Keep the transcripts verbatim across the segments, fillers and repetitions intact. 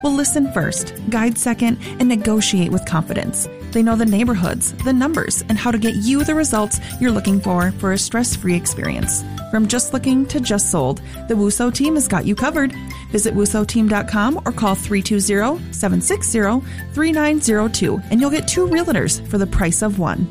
will listen first, guide second, and negotiate with confidence. They know the neighborhoods, the numbers, and how to get you the results you're looking for for a stress-free experience. From just looking to just sold, the Wuso team has got you covered. Visit wuso team dot com or call three two zero, seven six zero, three nine zero two and you'll get two realtors for the price of one.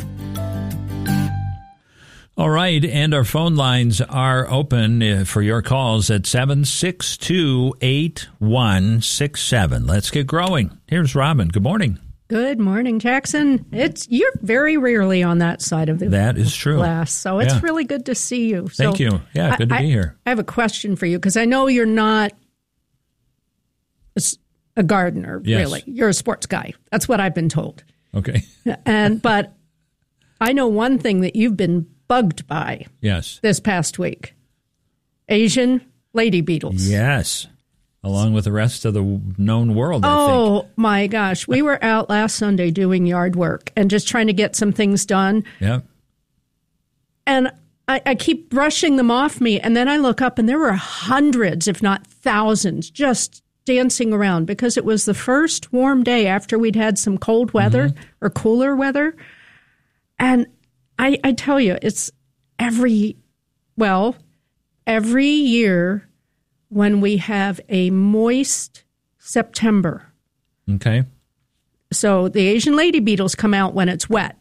All right, and our phone lines are open for your calls at seven six two, eight one six seven. Let's get growing. Here's Robin. Good morning. Good morning, Jackson. It's you're very rarely on that side of the that is true. glass, so it's yeah. really good to see you. So Thank you. Yeah, good I, to be here. I have a question for you because I know you're not a, a gardener, yes. really. You're a sports guy. That's what I've been told. Okay. and But I know one thing that you've been bugged by yes. this past week. Asian lady beetles. Yes. Along with the rest of the known world, I oh, think. my gosh. We were out last Sunday doing yard work and just trying to get some things done. Yep. And I, I keep brushing them off me, and then I look up, and there were hundreds, if not thousands, just dancing around because it was the first warm day after we'd had some cold weather mm-hmm. or cooler weather. And I, I tell you, it's every, well, every year when we have a moist September. Okay. So the Asian lady beetles come out when it's wet.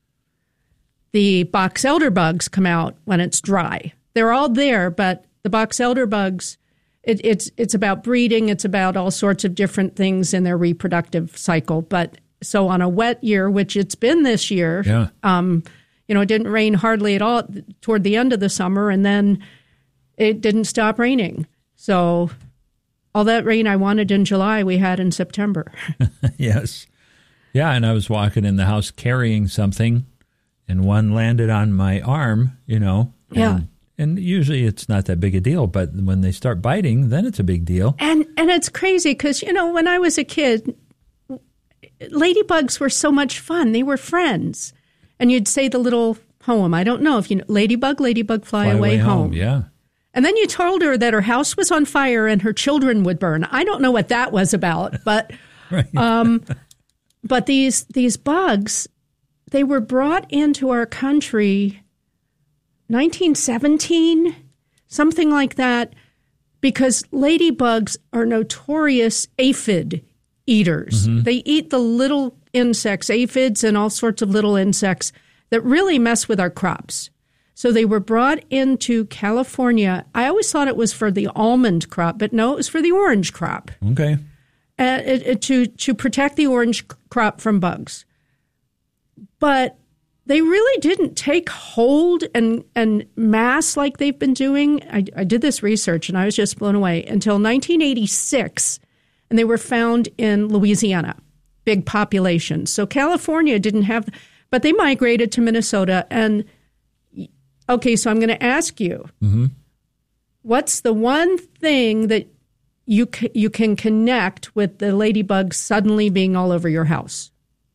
The box elder bugs come out when it's dry. They're all there, but the box elder bugs, it, it's it's about breeding. It's about all sorts of different things in their reproductive cycle. But so on a wet year, which it's been this year, yeah. um, you know, it didn't rain hardly at all toward the end of the summer, and then it didn't stop raining. So all that rain I wanted in July, we had in September. Yes. Yeah, and I was walking in the house carrying something, and one landed on my arm, you know. And, yeah. And usually it's not that big a deal, but when they start biting, then it's a big deal. And and it's crazy because, you know, when I was a kid, ladybugs were so much fun. They were friends. And you'd say the little poem. I don't know if you know, ladybug, ladybug, fly, fly away, away home. home. Yeah. And then you told her that her house was on fire and her children would burn. I don't know what that was about, but right. um, but these these bugs, they were brought into our country nineteen seventeen, something like that, because ladybugs are notorious aphid eaters. Mm-hmm. They eat the little insects, aphids and all sorts of little insects that really mess with our crops. So they were brought into California. I always thought it was for the almond crop, but no, it was for the orange crop. Okay. Uh, it, it, to, to protect the orange crop from bugs. But they really didn't take hold and, and mass like they've been doing. I, I did this research, and I was just blown away, until nineteen eighty-six, and they were found in Louisiana, big populations. So California didn't have, but they migrated to Minnesota. And, okay, so I'm going to ask you, mm-hmm. what's the one thing that you c- you can connect with the ladybugs suddenly being all over your house?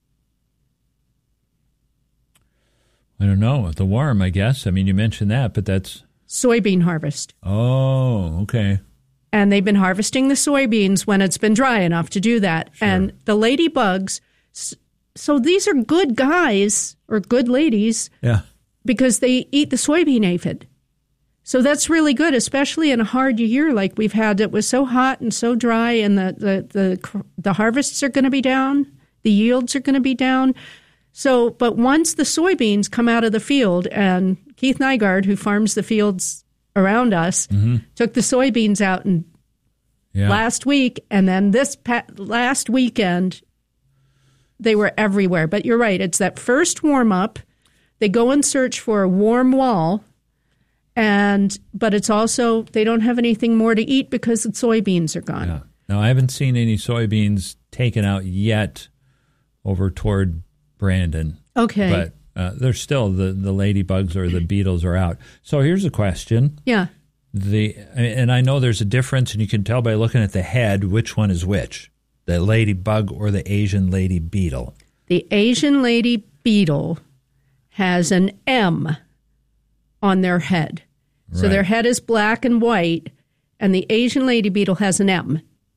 I don't know. The worm, I guess. I mean, you mentioned that, but that's... Soybean harvest. Oh, okay. And they've been harvesting the soybeans when it's been dry enough to do that. Sure. And the ladybugs, so these are good guys or good ladies yeah. because they eat the soybean aphid. So that's really good, especially in a hard year like we've had. It was so hot and so dry, and the, the, the, the harvests are going to be down. The yields are going to be down. So, but once the soybeans come out of the field, and Keith Nygaard, who farms the fields around us, mm-hmm. took the soybeans out and yeah. last week, and then this pa- last weekend, they were everywhere. But you're right; it's that first warm up. They go and search for a warm wall, and but it's also they don't have anything more to eat because the soybeans are gone. Yeah. Now, I haven't seen any soybeans taken out yet over toward Brandon. Okay. But uh, there's still the, the ladybugs or the beetles are out. So here's a question. Yeah. The and I know there's a difference, and you can tell by looking at the head which one is which, the ladybug or the Asian lady beetle. The Asian lady beetle has an M on their head. So right. their head is black and white, and the Asian lady beetle has an M, like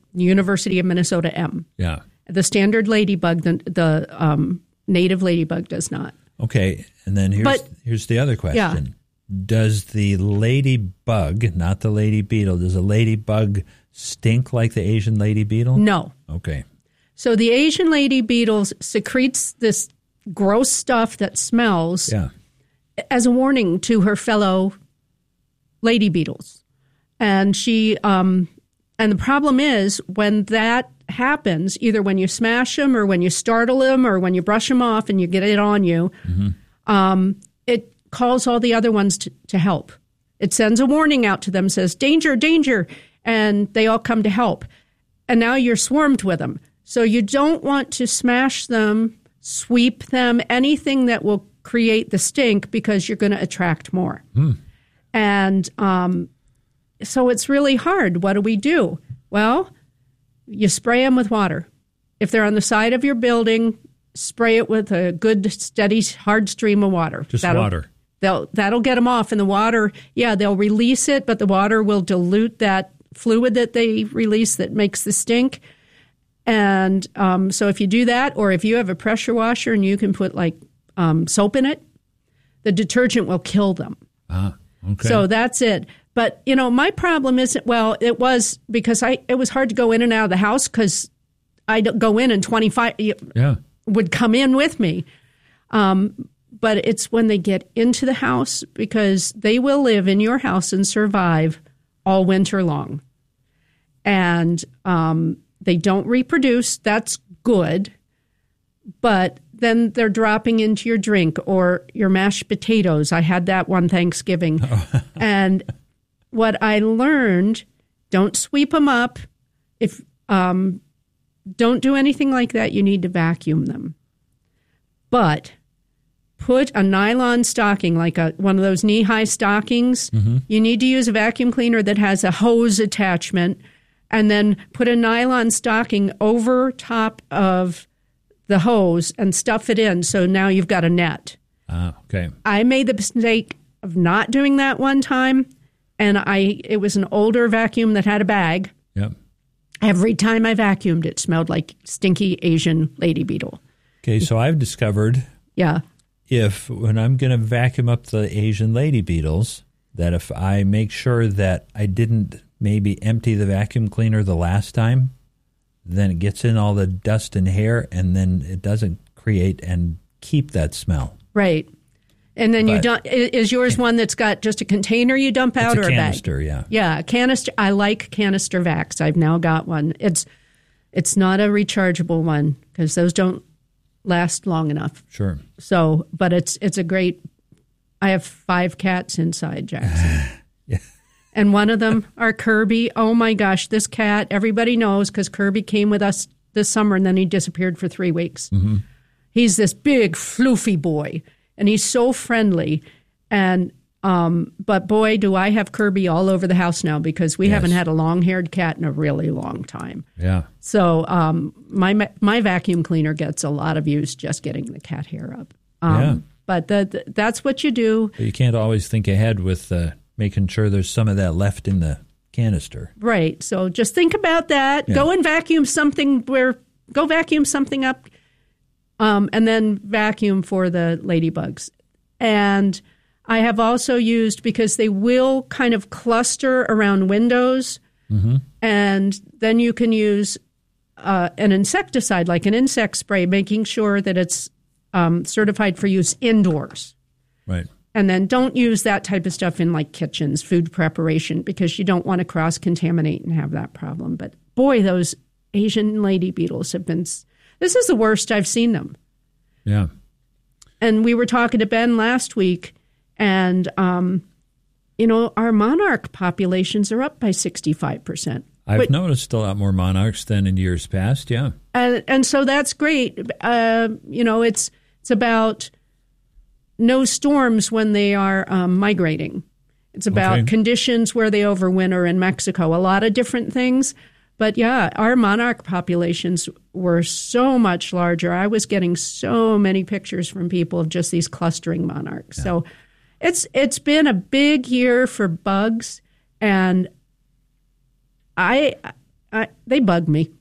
University of Minnesota M. Yeah. The standard ladybug, the, the um, native ladybug does not. Okay, and then here's But- here's the other question. Yeah. Does the ladybug, not the lady beetle, does a ladybug stink like the Asian lady beetle? No. Okay. So the Asian lady beetle secretes this gross stuff that smells Yeah. as a warning to her fellow lady beetles. And she, um, and the problem is when that happens, either when you smash them or when you startle them or when you brush them off and you get it on you, mm-hmm. um, it calls all the other ones to, to help. It sends a warning out to them, says, danger, danger, and they all come to help. And now you're swarmed with them. So you don't want to smash them, sweep them, anything that will create the stink because you're going to attract more. Mm. And um, so it's really hard. What do we do? Well, you spray them with water. If they're on the side of your building, spray it with a good, steady, hard stream of water. Just that'll, water. They'll, that'll get them off. And the water, yeah, they'll release it, but the water will dilute that fluid that they release that makes the stink. And um, so if you do that, or if you have a pressure washer and you can put like um, soap in it, the detergent will kill them. Ah, okay. So that's it. But, you know, my problem isn't, well, it was because I it was hard to go in and out of the house because I'd go in and twenty-five yeah. would come in with me. Um, but it's when they get into the house because they will live in your house and survive all winter long. And um, they don't reproduce. That's good. But then they're dropping into your drink or your mashed potatoes. I had that one Thanksgiving. Oh. And what I learned, don't sweep them up. If um, don't do anything like that. You need to vacuum them. But put a nylon stocking, like a one of those knee-high stockings. Mm-hmm. You need to use a vacuum cleaner that has a hose attachment, and then put a nylon stocking over top of the hose and stuff it in. So now you've got a net. Ah, okay. I made the mistake of not doing that one time. And I, it was an older vacuum that had a bag. Yep. Every time I vacuumed, it smelled like stinky Asian lady beetle. Okay, so I've discovered yeah. if when I'm going to vacuum up the Asian lady beetles, that if I make sure that I didn't maybe empty the vacuum cleaner the last time, then it gets in all the dust and hair, and then it doesn't create and keep that smell. Right. And then but, you dump, is yours one that's got just a container you dump out it's or a a canister, bag? yeah. Yeah, a canister. I like canister vacs. I've now got one. It's it's not a rechargeable one because those don't last long enough. Sure. So, but it's it's a great, I have five cats inside, Jackson. Yeah. And one of them are Kirby. Oh my gosh, this cat, everybody knows because Kirby came with us this summer and then he disappeared for three weeks. Mm-hmm. He's this big, floofy boy. And he's so friendly. And um, but boy, do I have Kirby all over the house now because we yes. haven't had a long-haired cat in a really long time. Yeah. So um, my my vacuum cleaner gets a lot of use just getting the cat hair up. Um, yeah. But the, the, that's what you do. But you can't always think ahead with uh, making sure there's some of that left in the canister. Right. So just think about that. Yeah. Go and vacuum something where go vacuum something up. Um, and then vacuum for the ladybugs. And I have also used, because they will kind of cluster around windows, mm-hmm. and then you can use uh, an insecticide, like an insect spray, making sure that it's um, certified for use indoors. Right. And then don't use that type of stuff in like kitchens, food preparation, because you don't want to cross-contaminate and have that problem. But boy, those Asian lady beetles have been... This is the worst I've seen them. Yeah. And we were talking to Ben last week, and, um, you know, our monarch populations are up by sixty-five percent. I've but, noticed a lot more monarchs than in years past, yeah. And, and so that's great. Uh, you know, it's it's about no storms when they are um, migrating. It's about okay. conditions where they overwinter in Mexico, a lot of different things. But yeah, our monarch populations were so much larger. I was getting so many pictures from people of just these clustering monarchs. Yeah. So it's it's been a big year for bugs, and I I, they bug me.